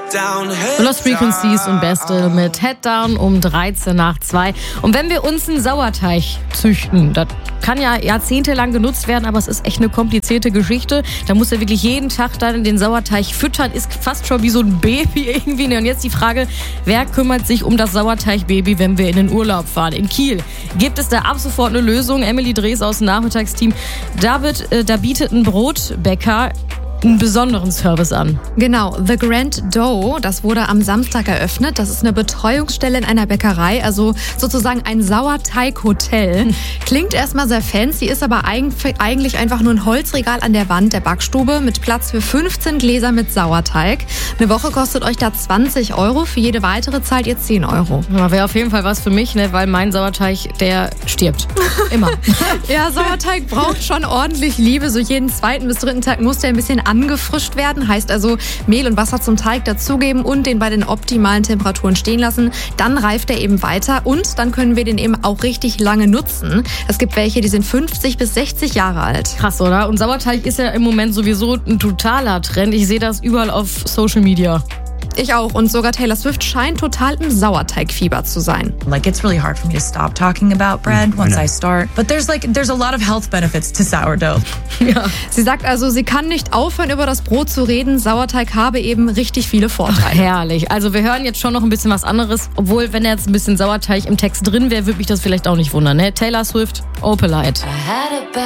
Lost Frequencies und Beste mit Head Down um 2:13. Und wenn wir uns einen Sauerteig züchten, das kann ja jahrzehntelang genutzt werden, aber es ist echt eine komplizierte Geschichte. Da muss er wirklich jeden Tag dann den Sauerteig füttern, ist fast schon wie so ein Baby irgendwie. Und jetzt die Frage, wer kümmert sich um das Sauerteigbaby, wenn wir in den Urlaub fahren? In Kiel gibt es da ab sofort eine Lösung. Emily Drees aus dem Nachmittagsteam. Da bietet ein Brotbäcker einen besonderen Service an. Genau, The Grand Dough, das wurde am Samstag eröffnet. Das ist eine Betreuungsstelle in einer Bäckerei, also sozusagen ein Sauerteighotel. Klingt erstmal sehr fancy, ist aber eigentlich einfach nur ein Holzregal an der Wand der Backstube mit Platz für 15 Gläser mit Sauerteig. Eine Woche kostet euch da 20 €, für jede weitere zahlt ihr 10 €. Ja, wäre auf jeden Fall was für mich, ne, weil mein Sauerteig, der stirbt. Immer. Ja, Sauerteig braucht schon ordentlich Liebe. So jeden 2. bis 3. Tag muss der ein bisschen angefrischt werden. Heißt also Mehl und Wasser zum Teig dazugeben und den bei den optimalen Temperaturen stehen lassen. Dann reift er eben weiter und dann können wir den eben auch richtig lange nutzen. Es gibt welche, die sind 50 bis 60 Jahre alt. Krass, oder? Und Sauerteig ist ja im Moment sowieso ein totaler Trend. Ich sehe das überall auf Social Media. Ich auch. Und sogar Taylor Swift scheint total im Sauerteigfieber zu sein. Like, it's really hard for me to stop talking about bread once I start. But there's a lot of health benefits to sourdough. Ja. Sie sagt also, sie kann nicht aufhören, über das Brot zu reden. Sauerteig habe eben richtig viele Vorteile. Ach, herrlich. Also wir hören jetzt schon noch ein bisschen was anderes. Obwohl, wenn jetzt ein bisschen Sauerteig im Text drin wäre, würde mich das vielleicht auch nicht wundern. Ne? Taylor Swift, Opalite.